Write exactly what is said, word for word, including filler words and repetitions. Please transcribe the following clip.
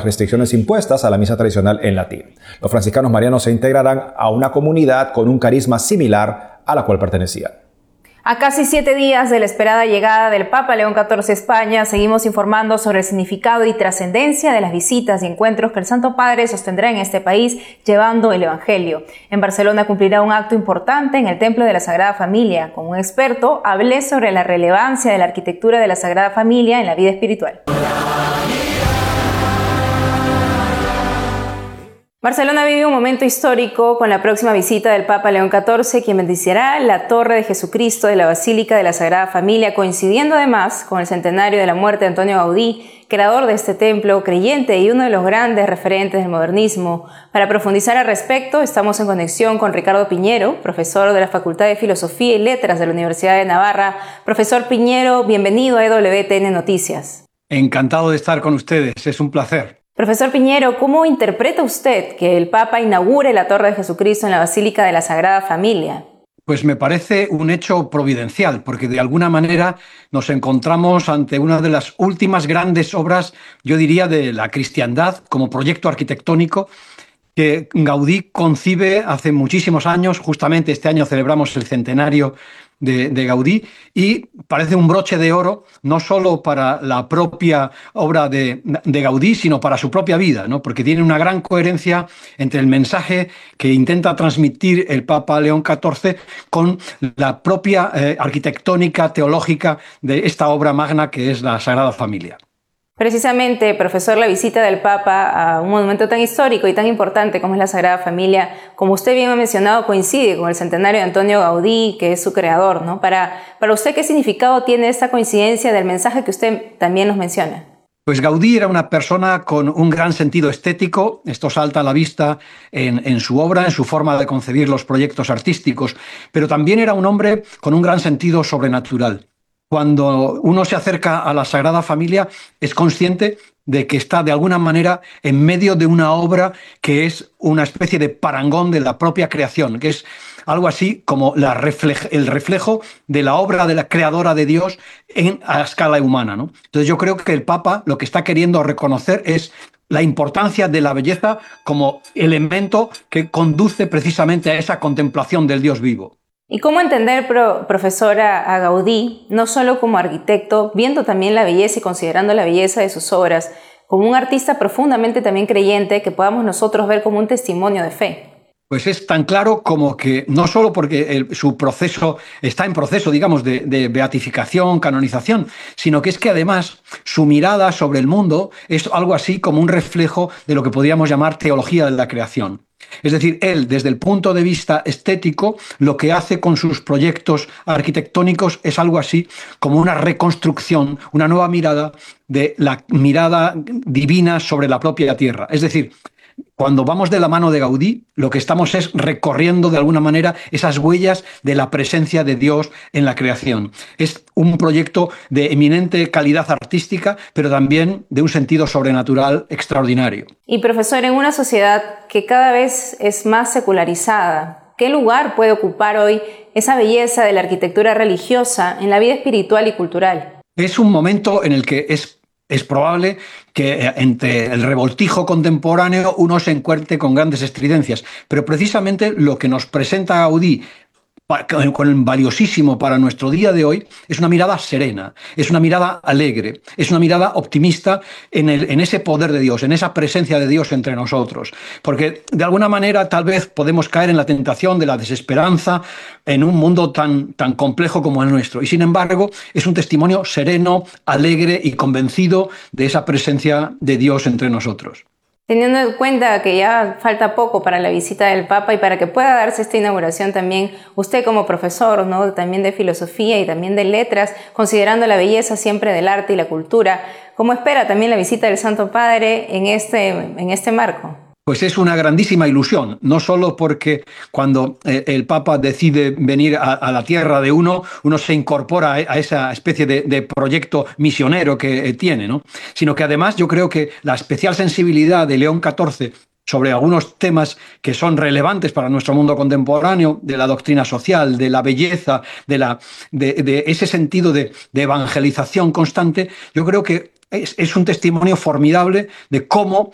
restricciones impuestas a la misa tradicional en latín. Los franciscanos marianos se integrarán a una comunidad con un carisma similar a la cual pertenecían. A casi siete días de la esperada llegada del Papa León catorce a España, seguimos informando sobre el significado y trascendencia de las visitas y encuentros que el Santo Padre sostendrá en este país llevando el Evangelio. En Barcelona cumplirá un acto importante en el Templo de la Sagrada Familia. Con un experto hablé sobre la relevancia de la arquitectura de la Sagrada Familia en la vida espiritual. Barcelona vive un momento histórico con la próxima visita del Papa León catorce, quien bendecirá la Torre de Jesucristo de la Basílica de la Sagrada Familia, coincidiendo además con el centenario de la muerte de Antonio Gaudí, creador de este templo, creyente y uno de los grandes referentes del modernismo. Para profundizar al respecto, estamos en conexión con Ricardo Piñero, profesor de la Facultad de Filosofía y Letras de la Universidad de Navarra. Profesor Piñero, bienvenido a E W T N Noticias. Encantado de estar con ustedes, es un placer. Profesor Piñero, ¿cómo interpreta usted que el Papa inaugure la Torre de Jesucristo en la Basílica de la Sagrada Familia? Pues me parece un hecho providencial, porque de alguna manera nos encontramos ante una de las últimas grandes obras, yo diría, de la cristiandad como proyecto arquitectónico que Gaudí concibe hace muchísimos años. Justamente este año celebramos el centenario de, de Gaudí, y parece un broche de oro no solo para la propia obra de, de Gaudí, sino para su propia vida, ¿no? Porque tiene una gran coherencia entre el mensaje que intenta transmitir el Papa León catorce con la propia eh, arquitectónica teológica de esta obra magna que es la Sagrada Familia. Precisamente, profesor, la visita del Papa a un monumento tan histórico y tan importante como es la Sagrada Familia, como usted bien ha mencionado, coincide con el centenario de Antonio Gaudí, que es su creador, ¿no? Para, para usted, ¿qué significado tiene esta coincidencia del mensaje que usted también nos menciona? Pues Gaudí era una persona con un gran sentido estético. Esto salta a la vista en, en su obra, en su forma de concebir los proyectos artísticos, pero también era un hombre con un gran sentido sobrenatural. Cuando uno se acerca a la Sagrada Familia, es consciente de que está de alguna manera en medio de una obra que es una especie de parangón de la propia creación, que es algo así como la refleja, el reflejo de la obra de la creadora de Dios en, a escala humana, ¿no? Entonces yo creo que el Papa lo que está queriendo reconocer es la importancia de la belleza como elemento que conduce precisamente a esa contemplación del Dios vivo. ¿Y cómo entender, pro, profesora, a Gaudí, no solo como arquitecto, viendo también la belleza y considerando la belleza de sus obras, como un artista profundamente también creyente que podamos nosotros ver como un testimonio de fe? Pues es tan claro como que no solo porque el, su proceso está en proceso, digamos, de, de beatificación, canonización, sino que es que además su mirada sobre el mundo es algo así como un reflejo de lo que podríamos llamar teología de la creación. Es decir, él, desde el punto de vista estético, lo que hace con sus proyectos arquitectónicos es algo así como una reconstrucción, una nueva mirada de la mirada divina sobre la propia tierra. Es decir, cuando vamos de la mano de Gaudí, lo que estamos es recorriendo de alguna manera esas huellas de la presencia de Dios en la creación. Es un proyecto de eminente calidad artística, pero también de un sentido sobrenatural extraordinario. Y profesor, en una sociedad que cada vez es más secularizada, ¿qué lugar puede ocupar hoy esa belleza de la arquitectura religiosa en la vida espiritual y cultural? Es un momento en el que es Es probable que entre el revoltijo contemporáneo uno se encuentre con grandes estridencias, pero precisamente lo que nos presenta Gaudí, con valiosísimo para nuestro día de hoy, es una mirada serena, es una mirada alegre, es una mirada optimista en, el, en ese poder de Dios, en esa presencia de Dios entre nosotros. Porque de alguna manera tal vez podemos caer en la tentación de la desesperanza en un mundo tan, tan complejo como el nuestro. Y sin embargo, es un testimonio sereno, alegre y convencido de esa presencia de Dios entre nosotros. Teniendo en cuenta que ya falta poco para la visita del Papa y para que pueda darse esta inauguración también, usted como profesor, ¿no?, también de filosofía y también de letras, considerando la belleza siempre del arte y la cultura, ¿cómo espera también la visita del Santo Padre en este, en este marco? Pues es una grandísima ilusión, no solo porque cuando eh, el Papa decide venir a, a la tierra de uno, uno se incorpora a, a esa especie de, de proyecto misionero que eh, tiene, ¿no?, sino que además yo creo que la especial sensibilidad de León catorce sobre algunos temas que son relevantes para nuestro mundo contemporáneo, de la doctrina social, de la belleza, de, la, de, de ese sentido de, de evangelización constante, yo creo que Es, es un testimonio formidable de cómo